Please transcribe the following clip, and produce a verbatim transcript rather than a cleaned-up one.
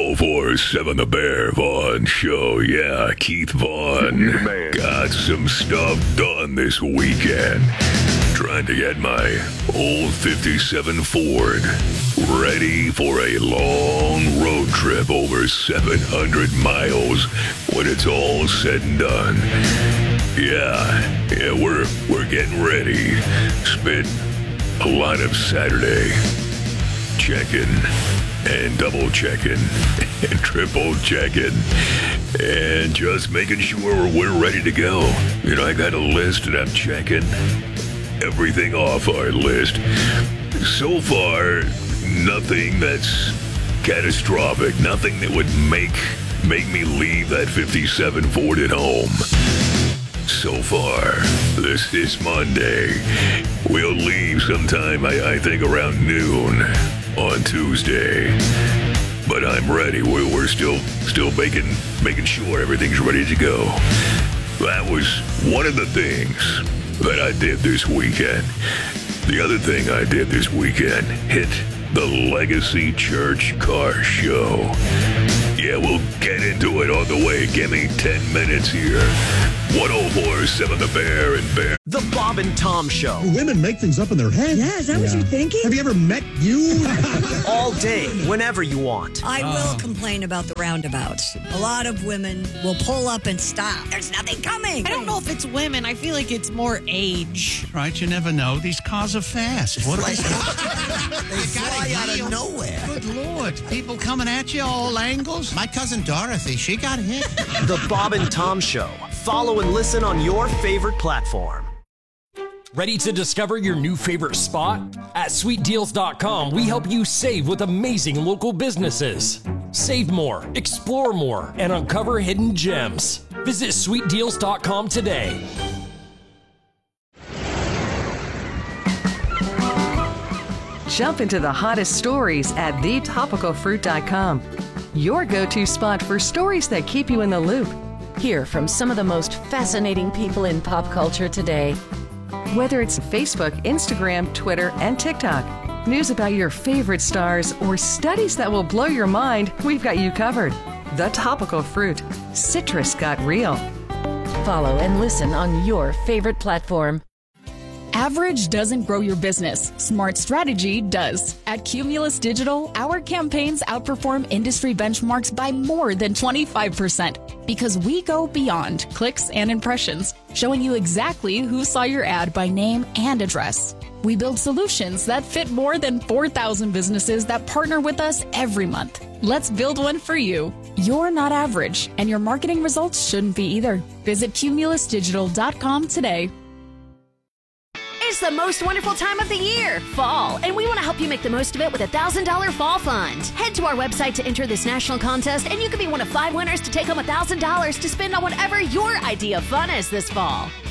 oh four seven The Bear Vaughn Show. Yeah, Keith Vaughn got some stuff done this weekend. Trying to get my old fifty-seven Ford ready for a long road trip over seven hundred miles when it's all said and done. Yeah, yeah, we're we're getting ready. Spent a lot of Saturday checking and double checking and triple checking and just making sure we're ready to go. You know, I got a list and I'm checking everything off our list. So far, nothing that's catastrophic, nothing that would make make me leave that fifty-seven Ford at home. So far, this is Monday. We'll leave sometime, I, I think, around noon on Tuesday. But I'm ready. We're, we're still still making making sure everything's ready to go. That was one of the things that I did this weekend. The other thing I did this weekend, hit the Legacy Church Car Show. Yeah, we'll get into it on the way. Give me ten minutes here. one oh four seven The Bear and Bear. The Bob and Tom Show. Do women make things up in their head? Yeah, is that yeah. what you're thinking? Have you ever met you? All day, whenever you want. I will uh. complain about the roundabouts. A lot of women will pull up and stop. There's nothing coming. I don't know if it's women. I feel like it's more age. Right, you never know. These cars are fast. What are they? They fly out of nowhere. Good Lord. People coming at you all angles. My cousin Dorothy, she got hit. The Bob and Tom Show. Follow and listen on your favorite platform. Ready to discover your new favorite spot? At sweet deals dot com, we help you save with amazing local businesses. Save more, explore more, and uncover hidden gems. Visit sweet deals dot com today. Jump into the hottest stories at the topical fruit dot com. Your go-to spot for stories that keep you in the loop. Hear from some of the most fascinating people in pop culture today. Whether it's Facebook, Instagram, Twitter, and TikTok, news about your favorite stars, or studies that will blow your mind, we've got you covered. The Topical Fruit. Citrus got real. Follow and listen on your favorite platform. Average doesn't grow your business. Smart strategy does. At Cumulus Digital, our campaigns outperform industry benchmarks by more than twenty-five percent because we go beyond clicks and impressions, showing you exactly who saw your ad by name and address. We build solutions that fit more than four thousand businesses that partner with us every month. Let's build one for you. You're not average, and your marketing results shouldn't be either. Visit cumulus digital dot com today. It's the most wonderful time of the year, fall, and we want to help you make the most of it with a one thousand dollars Fall Fund. Head to our website to enter this national contest, and you could be one of five winners to take home one thousand dollars to spend on whatever your idea of fun is this fall.